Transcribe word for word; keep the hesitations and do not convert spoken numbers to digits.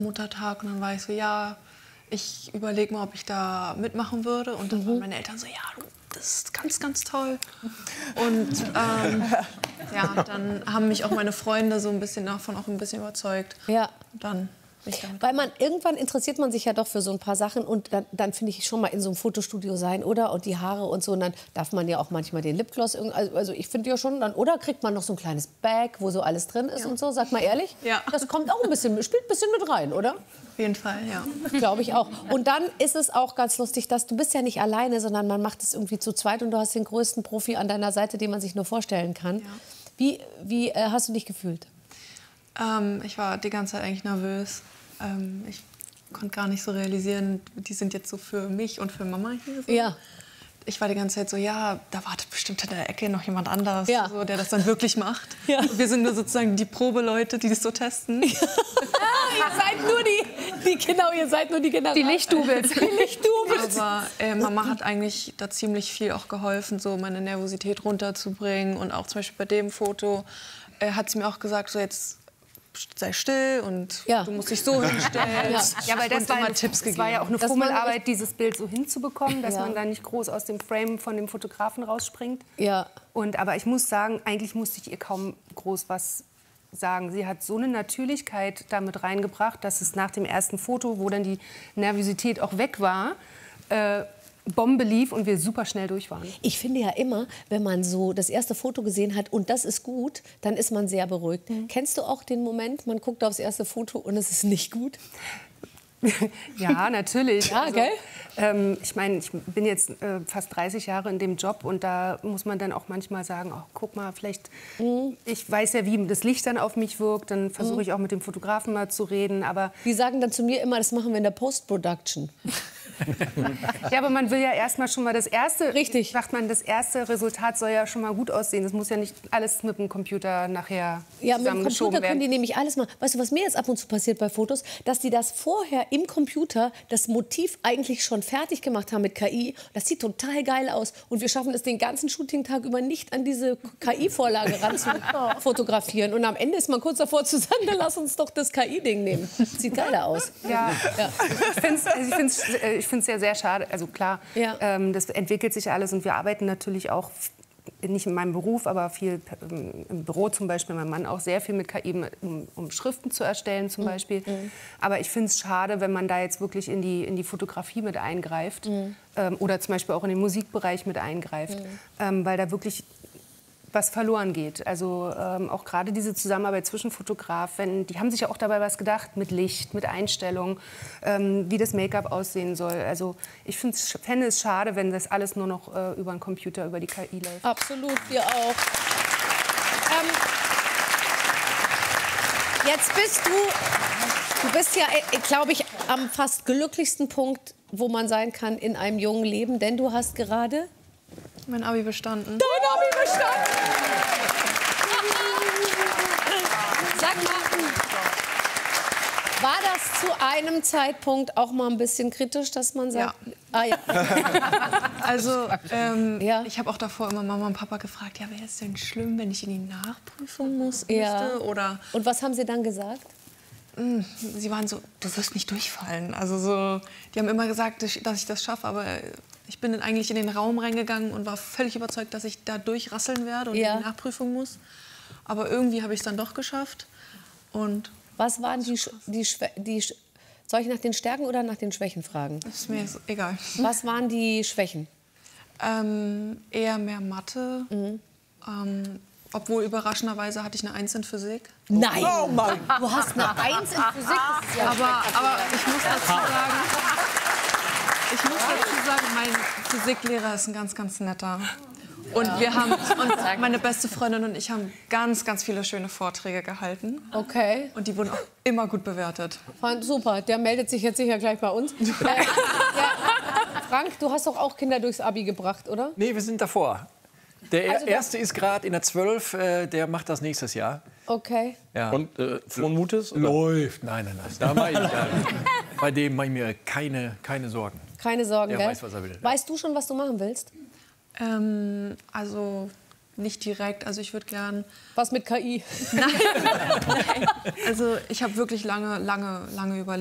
Muttertag und dann war ich so, ja, ich überlege mal, ob ich da mitmachen würde. Und dann mhm. waren meine Eltern so, ja, das ist ganz, ganz toll. Und ähm, ja, dann haben mich auch meine Freunde so ein bisschen davon auch ein bisschen überzeugt. Ja. Dann Weil man irgendwann interessiert man sich ja doch für so ein paar Sachen und dann, dann finde ich schon mal in so einem Fotostudio sein, oder? Und die Haare und so. Und dann darf man ja auch manchmal den Lipgloss. Also, also ich finde ja schon, dann, oder kriegt man noch so ein kleines Bag, wo so alles drin ist ja. und so. Sag mal ehrlich. Ja. Das kommt auch ein bisschen, spielt ein bisschen mit rein, oder? Auf jeden Fall, ja. Glaube ich auch. Und dann ist es auch ganz lustig, dass du bist ja nicht alleine, sondern man macht es irgendwie zu zweit und du hast den größten Profi an deiner Seite, den man sich nur vorstellen kann. Ja. Wie, wie äh, hast du dich gefühlt? Ähm, ich war die ganze Zeit eigentlich nervös. Ähm, ich konnte gar nicht so realisieren, die sind jetzt so für mich und für Mama hier. So. Ja. Ich war die ganze Zeit so, ja, da wartet bestimmt in der Ecke noch jemand anderes, ja. so, der das dann wirklich macht. Ja. Wir sind nur sozusagen die Probeleute, die das so testen. Ja. Ah, ihr seid nur die, die, genau, ihr seid nur die General. Die Lichtdubels. Die Lichtdubels. Aber äh, Mama hat eigentlich da ziemlich viel auch geholfen, so meine Nervosität runterzubringen. Und auch zum Beispiel bei dem Foto äh, hat sie mir auch gesagt, so jetzt sei still und ja. du musst dich so hinstellen. Ja, ja, weil das war, immer eine, Tipps das war ja auch eine das Fummelarbeit, dieses Bild so hinzubekommen, dass ja. man da nicht groß aus dem Frame von dem Fotografen rausspringt. Ja. Und, aber ich muss sagen, eigentlich musste ich ihr kaum groß was sagen. Sie hat so eine Natürlichkeit damit reingebracht, dass es nach dem ersten Foto, wo dann die Nervosität auch weg war, äh, Bombe lief und wir super schnell durch waren. Ich finde ja immer, wenn man so das erste Foto gesehen hat und das ist gut, dann ist man sehr beruhigt. Mhm. Kennst du auch den Moment, man guckt aufs erste Foto und es ist nicht gut? Ja, natürlich. Ja, also, gell? Ähm, ich meine, ich bin jetzt äh, fast dreißig Jahre in dem Job und da muss man dann auch manchmal sagen, oh, guck mal, vielleicht, mhm. ich weiß ja, wie das Licht dann auf mich wirkt, dann versuche mhm. ich auch mit dem Fotografen mal zu reden, aber... Die sagen dann zu mir immer, das machen wir in der Post-Production. Ja, aber man will ja erstmal schon mal das erste, richtig, sagt man, das erste Resultat soll ja schon mal gut aussehen. Das muss ja nicht alles mit dem Computer nachher ja, mit dem Computer werden. können die nämlich alles machen. Weißt du, was mir jetzt ab und zu passiert bei Fotos, dass die das vorher im Computer das Motiv eigentlich schon fertig gemacht haben mit K I. Das sieht total geil aus und wir schaffen es den ganzen Shooting-Tag über nicht an diese K I-Vorlage ran zu fotografieren. Und am Ende ist man kurz davor zu sagen, dann lass uns doch das K I-Ding nehmen. Sieht geiler aus. Ja, ja. Ich finde es also ich find's, ich find's ja sehr schade. Also klar, ja. ähm, das entwickelt sich alles und wir arbeiten natürlich auch, nicht in meinem Beruf, aber viel ähm, im Büro zum Beispiel, mein Mann auch sehr viel mit K I, um, um Schriften zu erstellen zum Beispiel. Mhm. Aber ich finde es schade, wenn man da jetzt wirklich in die, in die Fotografie mit eingreift mhm. ähm, oder zum Beispiel auch in den Musikbereich mit eingreift, mhm. ähm, weil da wirklich was verloren geht. Also ähm, auch gerade diese Zusammenarbeit zwischen Fotografen, die haben sich ja auch dabei was gedacht mit Licht, mit Einstellung, ähm, wie das Make-up aussehen soll. Also ich fände es schade, wenn das alles nur noch äh, über einen Computer, über die K I läuft. Absolut, wir auch. Ähm, jetzt bist du, du bist ja, glaube ich, am fast glücklichsten Punkt, wo man sein kann in einem jungen Leben, denn du hast gerade mein Abi bestanden. Dein Abi bestanden! Sag mal, war das zu einem Zeitpunkt auch mal ein bisschen kritisch, dass man sagt... Ja. Ah, ja. Also, ähm, ja. ich habe auch davor immer Mama und Papa gefragt, ja, wäre es denn schlimm, wenn ich in die Nachprüfung muss, ja. müsste? Oder und was haben sie dann gesagt? Sie waren so, du wirst nicht durchfallen. Also so, die haben immer gesagt, dass ich das schaffe, aber ich bin dann eigentlich in den Raum reingegangen und war völlig überzeugt, dass ich da durchrasseln werde und ja. in die Nachprüfung muss. Aber irgendwie habe ich es dann doch geschafft. Und was waren die, die, die, soll ich nach den Stärken oder nach den Schwächen fragen? Ist mir egal. Was waren die Schwächen? Ähm, eher mehr Mathe. Mhm. Ähm, Obwohl, überraschenderweise hatte ich eine Eins in Physik. Nein! Oh Mann. Du hast eine Eins in Physik? Das ist ja aber, aber ich muss dazu sagen, ich muss dazu sagen, mein Physiklehrer ist ein ganz, ganz netter. Und ja. wir haben, und meine beste Freundin und ich haben ganz, ganz viele schöne Vorträge gehalten. Okay. Und die wurden auch immer gut bewertet. Super, der meldet sich jetzt sicher gleich bei uns. äh, ja. Frank, du hast doch auch Kinder durchs Abi gebracht, oder? Nee, wir sind davor. Der Also erste ist gerade in der zwölf, äh, der macht das nächstes Jahr. Okay. Ja. Und äh, frohen Mutes? Oder? Läuft. Nein, nein, nein. Da mach ich, äh, bei dem mache ich mir keine, keine Sorgen. Keine Sorgen, Der gell? weiß, was er will. Weißt du schon, was du machen willst? Ähm, also nicht direkt. Also ich würde gern... Was mit K I? Nein, nein. Also ich habe wirklich lange, lange, lange überlegt.